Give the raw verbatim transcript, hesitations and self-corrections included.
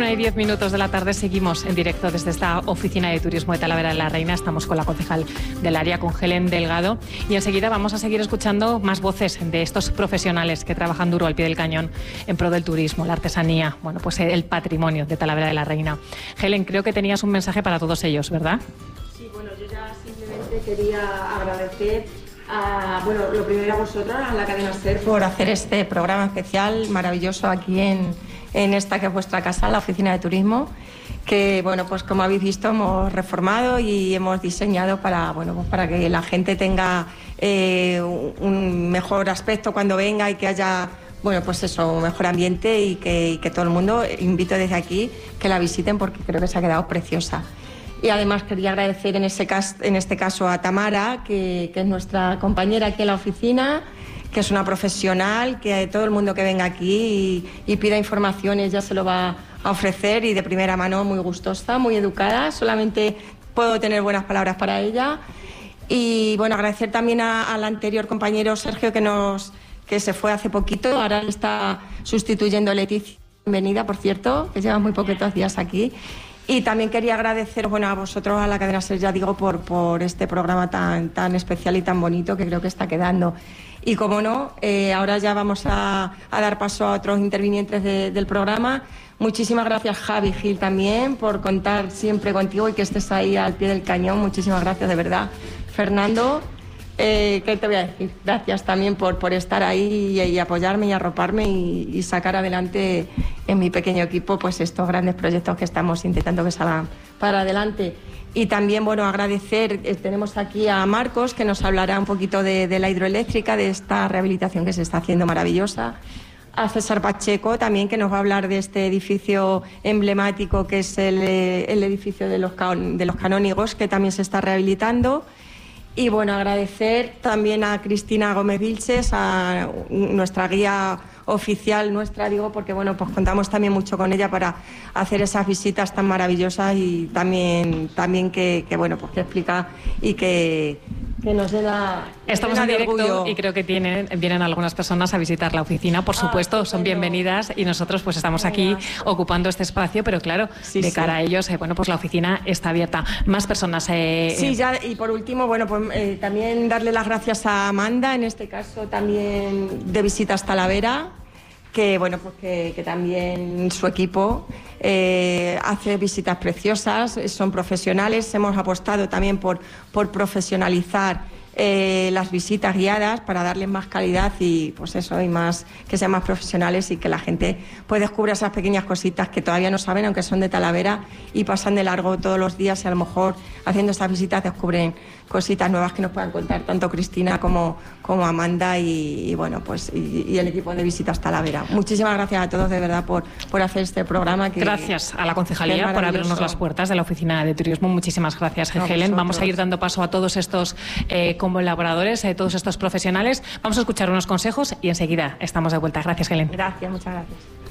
y diez minutos de la tarde seguimos en directo desde esta oficina de turismo de Talavera de la Reina. Estamos con la concejal del área, con Helen Delgado, y enseguida vamos a seguir escuchando más voces de estos profesionales que trabajan duro al pie del cañón en pro del turismo, la artesanía, bueno, pues el patrimonio de Talavera de la Reina. Helen, creo que tenías un mensaje para todos ellos, ¿verdad? Sí, bueno, yo ya simplemente quería agradecer a, bueno, lo primero a vosotros, a la cadena SER, por hacer este programa especial maravilloso aquí en, en esta que es vuestra casa, la oficina de turismo, que, bueno, pues como habéis visto hemos reformado y hemos diseñado para, bueno, pues para que la gente tenga eh, un mejor aspecto cuando venga y que haya, bueno, pues eso, un mejor ambiente y que, y que todo el mundo, invito desde aquí que la visiten porque creo que se ha quedado preciosa. Y además quería agradecer en, ese caso, en este caso a Tamara, que, que es nuestra compañera aquí en la oficina, que es una profesional, que todo el mundo que venga aquí y, y pida información, ella se lo va a ofrecer y de primera mano, muy gustosa, muy educada, solamente puedo tener buenas palabras para ella. Y bueno, agradecer también a, al anterior compañero Sergio que, nos, que se fue hace poquito, ahora está sustituyendo a Leticia, bienvenida por cierto, que lleva muy poquitos días aquí. Y también quería agradecer, bueno, a vosotros, a la cadena SER, ya digo, por, por este programa tan, tan especial y tan bonito que creo que está quedando. Y como no, eh, ahora ya vamos a, a dar paso a otros intervinientes de, del programa. Muchísimas gracias, Javi Gil, también, por contar siempre contigo y que estés ahí al pie del cañón. Muchísimas gracias, de verdad. Fernando, eh, ¿qué te voy a decir? Gracias también por, por estar ahí y, y apoyarme y arroparme y, y sacar adelante en mi pequeño equipo pues estos grandes proyectos que estamos intentando que salgan para adelante. Y también, bueno, agradecer, eh, tenemos aquí a Marcos, que nos hablará un poquito de, de la hidroeléctrica, de esta rehabilitación que se está haciendo maravillosa. A César Pacheco también, que nos va a hablar de este edificio emblemático que es el, el edificio de los, de los canónigos, que también se está rehabilitando. Y bueno, agradecer también a Cristina Gómez Vilches, a nuestra guía oficial nuestra, digo, porque bueno, pues contamos también mucho con ella para hacer esas visitas tan maravillosas y también, también que, que bueno, pues que explica y que, que nos llena. Estamos en directo y creo que tienen, vienen algunas personas a visitar la oficina, por supuesto, ah, son bienvenidas y nosotros pues estamos aquí ocupando este espacio, pero claro, sí, de sí. cara a ellos, eh, bueno, pues la oficina está abierta. Más personas. Eh, sí, ya, y por último, bueno, pues eh, también darle las gracias a Amanda, en este caso también de Visitas Talavera, que bueno, pues que, que también su equipo eh, hace visitas preciosas, son profesionales, hemos apostado también por, por profesionalizar eh, las visitas guiadas para darles más calidad y pues eso, y más, que sean más profesionales y que la gente pues descubra esas pequeñas cositas que todavía no saben, aunque son de Talavera y pasan de largo todos los días y a lo mejor haciendo estas visitas descubren cositas nuevas que nos puedan contar tanto Cristina como, como Amanda y, y bueno, pues y, y el equipo de Visitas Talavera. Muchísimas gracias a todos de verdad por, por hacer este programa. Que, gracias a la concejalía por abrirnos las puertas de la oficina de turismo. Muchísimas gracias, no, Helen. Vosotros. Vamos a ir dando paso a todos estos eh, colaboradores, a todos estos profesionales. Vamos a escuchar unos consejos y enseguida estamos de vuelta. Gracias, Helen. Gracias, muchas gracias.